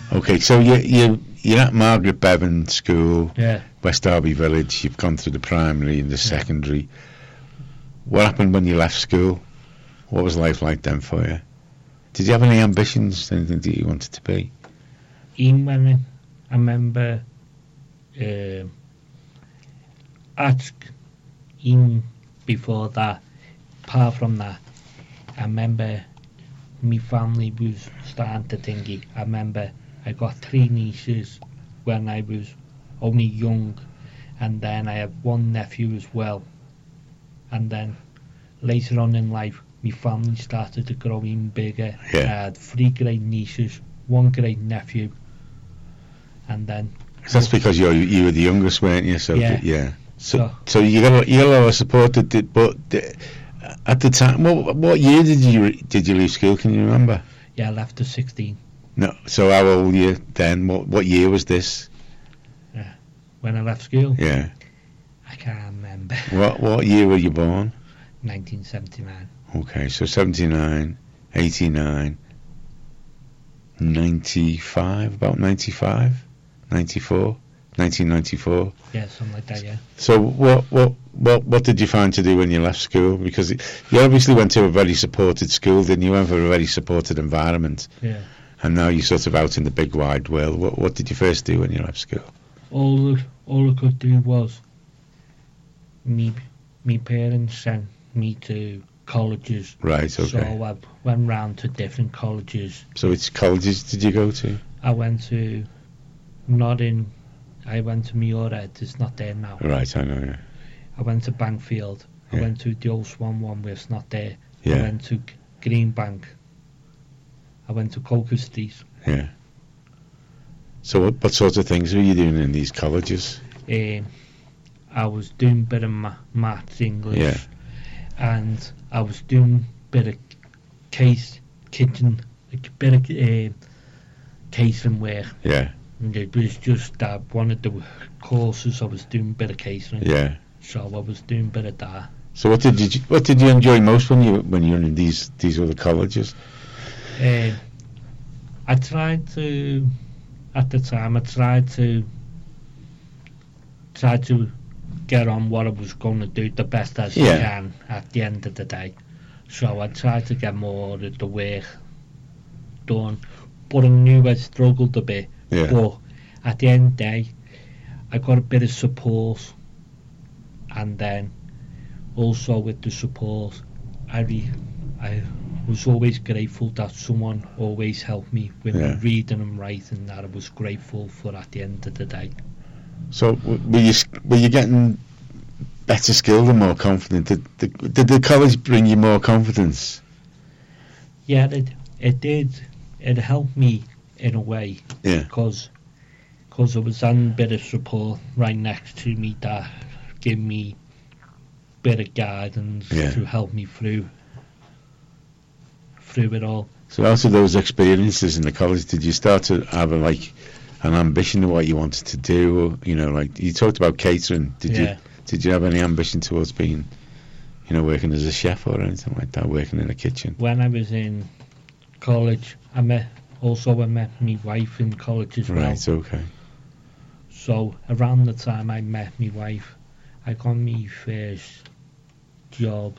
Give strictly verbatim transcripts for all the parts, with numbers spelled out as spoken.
Okay, so you you you're at Margaret Bevan School, Yeah. West Derby Village. You've gone through the primary and the Yeah. secondary. What happened when you left school? What was life like then for you? Did you have any ambitions? Anything that you wanted to be? Even when I, I remember uh, at even before that, apart from that, I remember my family was starting to think. I remember I got three nieces when I was only young, and then I had one nephew as well. And then later on in life, my family started to grow even bigger. Yeah. I had three great nieces, one great nephew, and then That's because you you were the youngest, weren't you? So Yeah. yeah. So So- so you got a, you got a lot of support. That did, but the, at the time, what what year did you did you leave school? Can you remember? yeah, I left at sixteen. No. So how old were you then? What what year was this? When I left school, Yeah. I can't remember. What what year were you born? nineteen seventy-nine. Okay, so seventy-nine, eighty-nine, ninety-five, about ninety-five, ninety-four, nineteen ninety-four. Yeah, something like that. Yeah. So what what what what did you find to do when you left school? Because you obviously went to a very supported school, didn't you? Went for a very supported environment, Yeah. and now you're sort of out in the big wide world. What what did you first do when you left school? All I- all I could do was me me parents sent me to colleges. Right. So Okay. I went round to different colleges. So which colleges did you go to? I went to not in. I went to Muirhead. It's not there now. Right. I know. Yeah. I went to Bankfield. I Yeah. went to the old Swan one where it's not there. I Yeah. went to G- Greenbank. I went to Coker Street. Yeah. So what what sorts of things were you doing in these colleges? Um, I was doing bit of ma- maths, English, Yeah. and I was doing bit of case kitchen, like bit of uh, catering work. Yeah. And it was just that one of the courses I was doing bit of catering. Yeah. So I was doing bit of that. So what did you what did you enjoy most when you when you were in these these other colleges? Uh, I tried to, at the time, I tried to, try to get on what I was going to do the best as Yeah. I can at the end of the day. So I tried to get more of the work done, but I knew I struggled a bit. Yeah. But at the end of the day, I got a bit of support, and then also with the support, I re- I was always grateful that someone always helped me with my Yeah. reading and writing. That I was grateful for at the end of the day. So w- were you were you getting better skilled and more confident? Did the, did the college bring you more confidence? Yeah, it it did. It helped me in a way. Yeah. Because cause I was on a bit of support right next to me that gave me bit of guidance Yeah. to help me through through it all. So out of those experiences in the college, did you start to have a, like an ambition of what you wanted to do? Or, you know, like you talked about catering. Did Yeah. you did you have any ambition towards being, you know, working as a chef or anything like that, working in a kitchen? When I was in college, I met also I met my wife in college as well. Right. Okay. So around the time I met my wife, I got my first job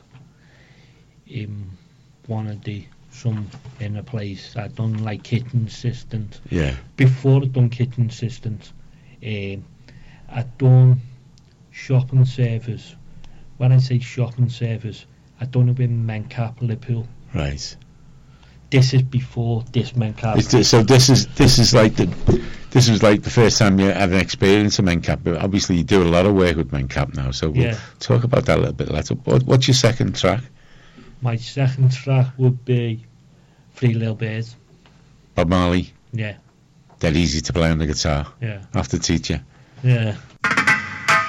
in one of the some in a place I done like kitchen assistant. Yeah. Before I done kitchen assistant, um, I done shopping service. When I say shopping service, I done it with Mencap Liverpool. Right. This is before this Mencap. Is this, so this is this is like the this was like the first time you had an experience of Mencap. But obviously you do a lot of work with Mencap now. So we'll Yeah. talk about that a little bit later. What, what's your second track? My second track would be Three Little Birds. Bob Marley. Yeah, Dead easy to play on the guitar. yeah, I have to teach you. yeah.